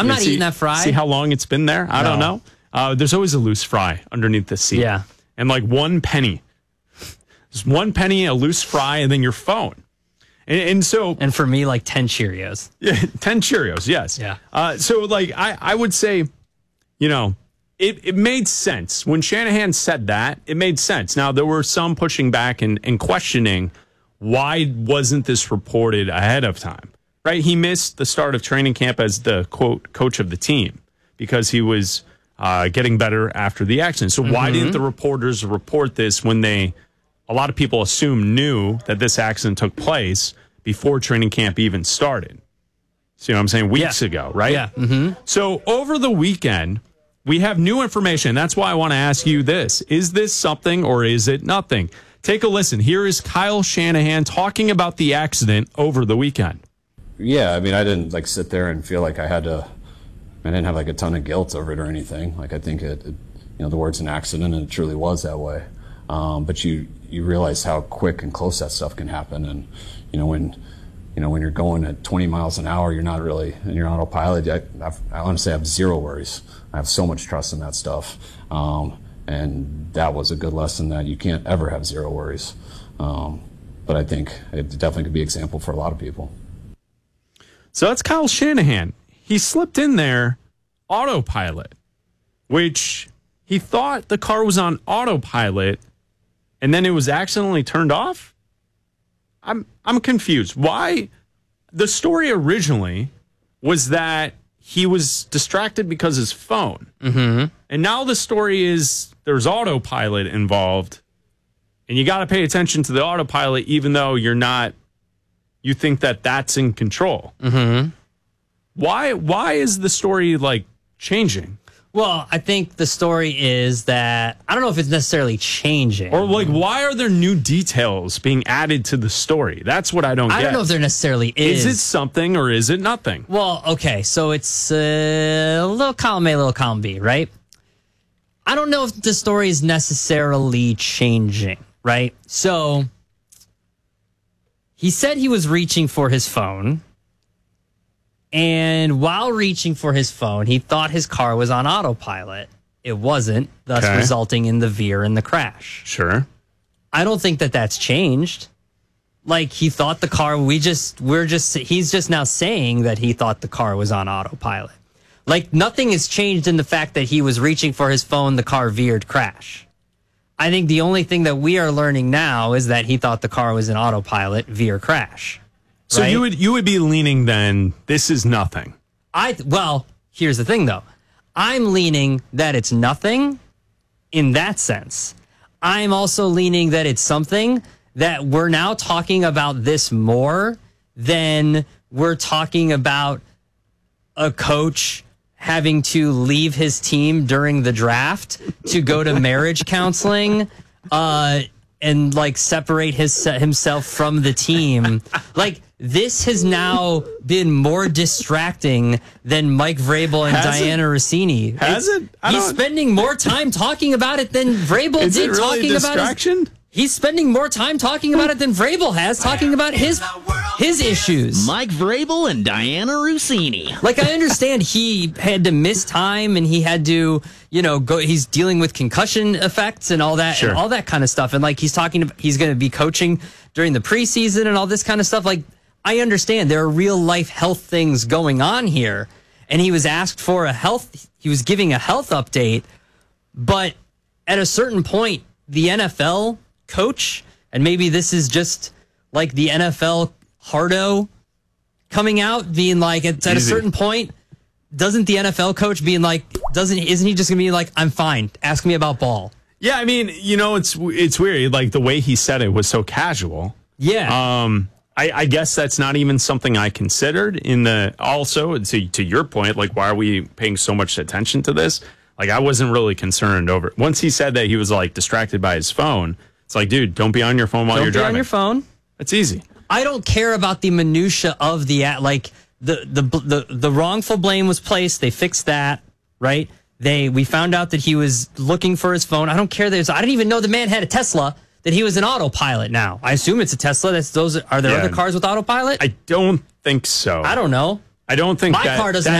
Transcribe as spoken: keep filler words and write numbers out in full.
I'm You not see, eating that fry. See how long it's been there? I No. don't know. Uh, there's always a loose fry underneath the seat. Yeah. And like one penny. Just one penny, a loose fry, and then your phone. And, and so... And for me, like ten Cheerios. Yeah, ten Cheerios, yes. Yeah. Uh, so like, I, I would say, you know, it, it made sense. When Shanahan said that, it made sense. Now, there were some pushing back and, and questioning, why wasn't this reported ahead of time? Right? He missed the start of training camp as the, quote, coach of the team because he was uh, getting better after the accident. So mm-hmm. why didn't the reporters report this when they, a lot of people assume, knew that this accident took place before training camp even started? See what I'm saying? Weeks yeah. ago, right? Yeah. Mm-hmm. So over the weekend, we have new information. That's why I want to ask you this. Is this something or is it nothing? Take a listen. Here is Kyle Shanahan talking about the accident over the weekend. Yeah, I mean, I didn't like sit there and feel like I had to, I didn't have like a ton of guilt over it or anything. Like I think it, it you know, the word's an accident and it truly was that way. Um, but you, you realize how quick and close that stuff can happen. And, you know, when, you know, when you're going at twenty miles an hour, you're not really, and you're on autopilot, I, I've, I honestly have zero worries. I have so much trust in that stuff. Um, and that was a good lesson that you can't ever have zero worries. Um, but I think it definitely could be an example for a lot of people. So that's Kyle Shanahan. He slipped in there autopilot, which he thought the car was on autopilot, and then it was accidentally turned off. I'm I'm confused. Why? The story originally was that he was distracted because his phone. Mm-hmm. And now the story is there's autopilot involved, and you got to pay attention to the autopilot even though you're not, you think that that's in control. Mm-hmm. Why, why is the story, like, changing? Well, I think the story is that, I don't know if it's necessarily changing. Or, like, why are there new details being added to the story? That's what I don't get. I don't know if there necessarily is. Is it something or is it nothing? Well, okay, so it's uh, a little column A, little column B, right? I don't know if the story is necessarily changing, right? So he said he was reaching for his phone. And while reaching for his phone, he thought his car was on autopilot. It wasn't, thus Okay. resulting in the veer and the crash. Sure. I don't think that that's changed. Like, he thought the car, we just, we're just, he's just now saying that he thought the car was on autopilot. Like, nothing has changed in the fact that he was reaching for his phone, the car veered, crash. I think the only thing that we are learning now is that he thought the car was in autopilot, veer, crash. So right? you would you would be leaning then, this is nothing. I well, here's the thing though. I'm leaning that it's nothing in that sense. I'm also leaning that it's something that we're now talking about this more than we're talking about a coach having to leave his team during the draft to go to marriage counseling uh, and like separate his himself from the team. Like, this has now been more distracting than Mike Vrabel and Has it? Diana Rossini. Has It's- it? I He's don't- spending more time talking about it than Vrabel Is did it really talking a about his, distraction? He's spending more time talking about it than Vrabel has talking about his his issues. Mike Vrabel and Diana Rossini. Like, I understand he had to miss time and he had to, you know, go. He's dealing with concussion effects and all that, Sure. and all that kind of stuff. And like, he's talking, he's going to be coaching during the preseason and all this kind of stuff. Like, I understand there are real life health things going on here. And he was asked for a health, he was giving a health update. But at a certain point, the N F L coach, and maybe this is just like the N F L hardo coming out, being like, at, at a Easy. certain point, doesn't the N F L coach being like, doesn't isn't he just gonna be like, I'm fine, ask me about ball? Yeah, I mean, you know, it's it's weird. Like, the way he said it was so casual. Yeah. Um, I, I guess that's not even something I considered in the, also, to, to your point, like, why are we paying so much attention to this? Like, I wasn't really concerned over it. Once he said that he was, like, distracted by his phone, it's like, dude, don't be on your phone while Don't you're be driving. on your phone. It's easy. I don't care about the minutia of the act. Like, the, the the the wrongful blame was placed. They fixed that, right? They we found out that he was looking for his phone. I don't care. There's I didn't even know the man had a Tesla. That he was an autopilot. Now I assume it's a Tesla. That's those. Are there Yeah. other cars with autopilot? I don't think so. I don't know. I don't think My that, car doesn't that